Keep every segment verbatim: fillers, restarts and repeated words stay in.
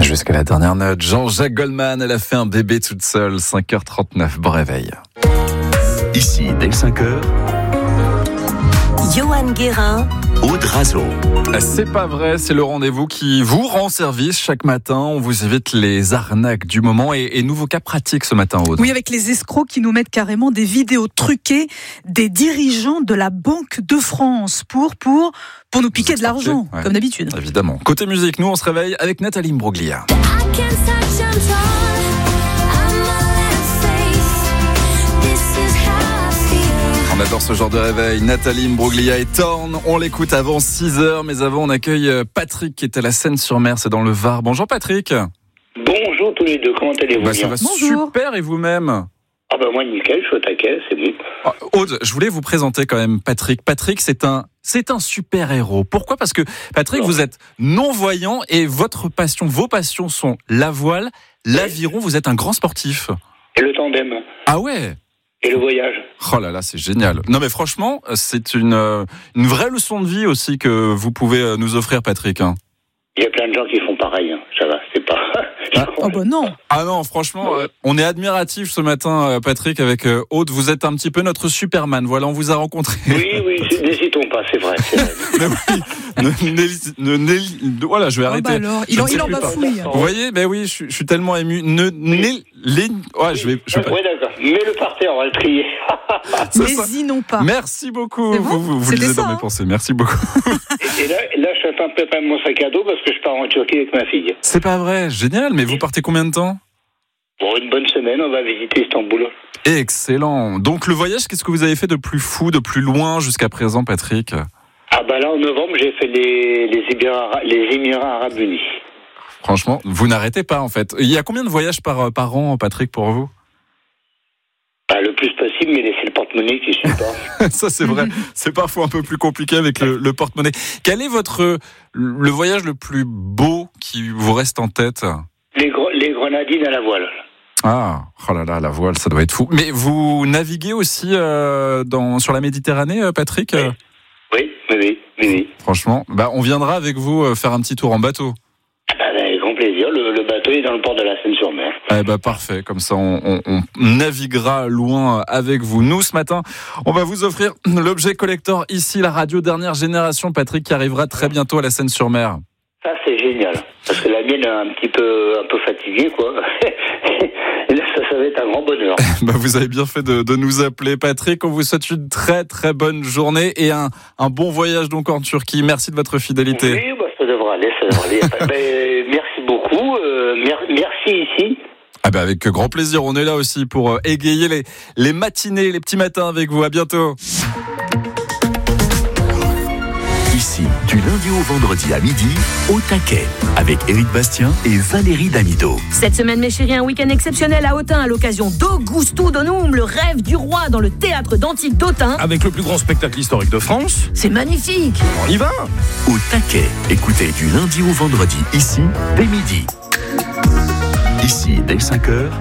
Jusqu'à la dernière note, Jean-Jacques Goldman, elle a fait un bébé toute seule, cinq heures trente-neuf, bon réveil. Ici, dès cinq heures, Johan Guérin, Aude Razo. C'est pas vrai, c'est le rendez-vous qui vous rend service chaque matin. On vous évite les arnaques du moment et, et nouveau cas pratique ce matin, Aude. Oui, avec les escrocs qui nous mettent carrément des vidéos truquées des dirigeants de la Banque de France pour, pour, pour nous piquer de l'argent, ouais. comme d'habitude. Évidemment. Côté musique, nous on se réveille avec Nathalie Imbruglia. On adore ce genre de réveil. Nathalie Imbruglia et Thorn. On l'écoute avant six heures, mais avant on accueille Patrick qui est à la Seine-sur-Mer, c'est dans le Var. Bonjour Patrick. Bonjour tous les deux, comment allez-vous? Bah, ça va Bonjour. super, et vous-même? Ah bah moi nickel, je suis au taquet, c'est bon. Ah, Aude, je voulais vous présenter quand même Patrick. Patrick, c'est un, c'est un super-héros. Pourquoi? Parce que Patrick, vous êtes non-voyant et votre passion, vos passions sont la voile, l'aviron. Vous êtes un grand sportif. Et le tandem, Ah ouais? et le voyage. Oh là là, c'est génial. Non mais franchement, c'est une, euh, une vraie leçon de vie aussi que vous pouvez nous offrir, Patrick. Hein. Il y a plein de gens qui font pareil, hein. Ça va, c'est pas... Ah, Oh bah non. Ah non, franchement, euh, on est admiratif ce matin, euh, Patrick, avec euh, Aude. Vous êtes un petit peu notre Superman. Voilà, on vous a rencontré. Oui, oui, n'hésitons pas, c'est vrai. C'est vrai. Mais oui, ne- n'hési- ne- n'hési- voilà, je vais Oh arrêter. bah alors, il Je en, ne sais il en plus bafouille. Vous voyez, ben oui, je, suis- je suis tellement ému. Ne, n'é- les, ouais, je vais, je vais pas- Oui, d'accord. Mets-le par terre, on va le trier. c'est ça. N'hésinons pas. Merci beaucoup. C'est bon, vous vous, vous c'était lisez dans ça, mes hein. pensées. Merci beaucoup. Et là, là, je suis en train de préparer mon sac à dos parce que je pars en Turquie avec ma fille. C'est pas vrai, génial. Mais vous partez combien de temps? Pour une bonne semaine, on va visiter Istanbul. Excellent. Donc le voyage, qu'est-ce que vous avez fait de plus fou, de plus loin jusqu'à présent, Patrick? Ah bah là, en novembre, j'ai fait les, les, Émirats, les Émirats Arabes Unis. Franchement, vous n'arrêtez pas en fait. Il y a combien de voyages par, par an, Patrick, pour vous? Bah, le plus possible, mais laissez le porte-monnaie qui suit pas. Ça c'est vrai, c'est parfois un peu plus compliqué avec le, le porte-monnaie. Quel est votre le voyage le plus beau qui vous reste en tête? Les, gre- les grenadines à la voile. Ah, oh là là, la voile, ça doit être fou. Mais vous naviguez aussi euh, dans, sur la Méditerranée, euh, Patrick? Oui. Oui, oui, oui, oui, oui. Franchement, bah, on viendra avec vous euh, faire un petit tour en bateau. Ah bah, avec grand plaisir. Le, le bateau est dans le port de la Seine-sur-Mer. Eh bah, parfait, comme ça on, on, on naviguera loin avec vous. Nous, ce matin, on va vous offrir l'objet collector ici, la radio dernière génération, Patrick, qui arrivera très bientôt à la Seine-sur-Mer. Ça, c'est génial. Parce que la mienne est un petit peu, un peu fatiguée, quoi. Et là, ça, ça va être un grand bonheur. Bah, vous avez bien fait de, de nous appeler, Patrick. On vous souhaite une très très bonne journée et un, un bon voyage donc en Turquie. Merci de votre fidélité. Oui, bah, ça devrait aller, ça devrait aller. Ben, merci beaucoup. Euh, mer- merci ici. Ah bah avec grand plaisir, on est là aussi pour égayer les, les matinées, les petits matins avec vous. À bientôt. Ici, du lundi au vendredi à midi, au taquet, avec Éric Bastien et Valérie Damido. Cette semaine, mes chéris, un week-end exceptionnel à Autun à l'occasion d'Augusto Donum, le rêve du roi dans le théâtre d'Antique d'Autun. Avec le plus grand spectacle historique de France, C'est magnifique. on y va. Au taquet, écoutez du lundi au vendredi, ici, dès midi. Ici, dès cinq heures,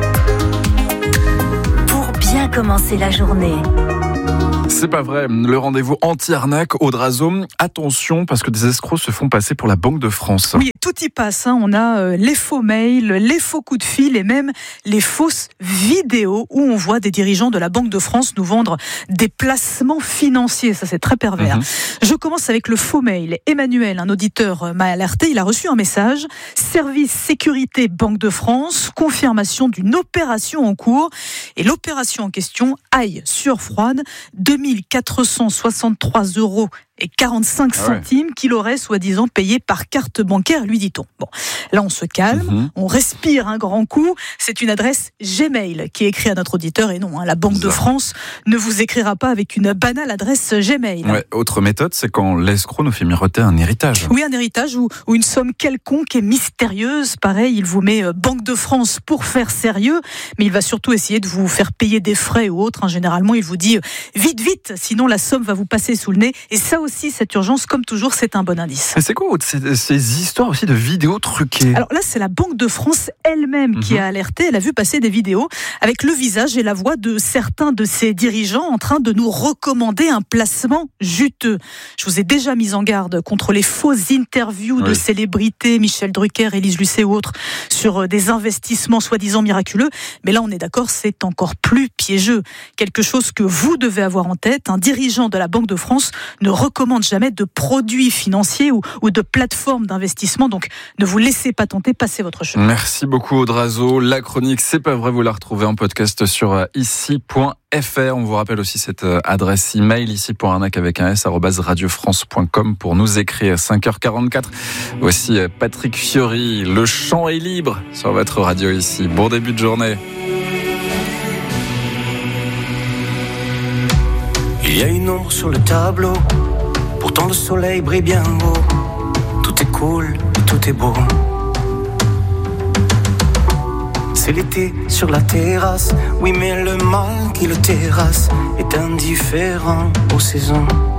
Pour bien commencer la journée. C'est pas vrai, le rendez-vous anti-arnaque au Drazome. Attention, parce que des escrocs se font passer pour la Banque de France. Oui, tout y passe. Hein. On a euh, les faux mails, les faux coups de fil et même les fausses vidéos où on voit des dirigeants de la Banque de France nous vendre des placements financiers. Ça, c'est très pervers. Mhm. Je commence avec le faux mail. Emmanuel, un auditeur, m'a alerté. Il a reçu un message. Service sécurité Banque de France, confirmation d'une opération en cours. Et l'opération en question, aille sur froide, deux mille quatre cent soixante-trois euros et quarante-cinq Ah ouais. centimes qu'il aurait soi-disant payé par carte bancaire, lui dit-on. Bon, là on se calme, Mhm. on respire un grand coup. C'est une adresse Gmail qui est écrite à notre auditeur et non, hein, la Banque de Bizarre. France ne vous écrira pas avec une banale adresse Gmail. Ouais, autre méthode, c'est quand l'escroc nous fait miroiter un héritage. Oui, un héritage ou, ou une somme quelconque et mystérieuse. Pareil, il vous met euh, Banque de France pour faire sérieux, mais il va surtout essayer de vous faire payer des frais ou autres. Hein. Généralement, il vous dit euh, vite, vite, sinon la somme va vous passer sous le nez. Et ça aussi, cette urgence, comme toujours, c'est un bon indice. Mais c'est quoi ces, ces histoires aussi de vidéos truquées ? Alors là, c'est la Banque de France elle-même qui a alerté. Elle a vu passer des vidéos avec le visage et la voix de certains de ses dirigeants en train de nous recommander un placement juteux. Je vous ai déjà mis en garde contre les fausses interviews oui. de célébrités, Michel Drucker, Élise Lucet ou autres, sur des investissements soi-disant miraculeux. Mais là, on est d'accord, c'est encore plus piégeux. Quelque chose que vous devez avoir en tête. Un dirigeant de la Banque de France ne recommande jamais de produits financiers ou, ou de plateformes d'investissement. Donc, ne vous laissez pas tenter, passez votre chemin. Merci beaucoup, Audrazo. La chronique, c'est pas vrai, vous la retrouvez en podcast sur ici point f r. On vous rappelle aussi cette adresse email ici point arnaque avec un s arobase radiofrance point com pour nous écrire. cinq heures quarante-quatre. Voici Patrick Fiori. Le chant est libre sur votre radio ici. Bon début de journée. Il y a une ombre sur le tableau, pourtant le soleil brille bien haut. Tout est cool et tout est beau. C'est l'été sur la terrasse, oui mais le mal qui le terrasse est indifférent aux saisons.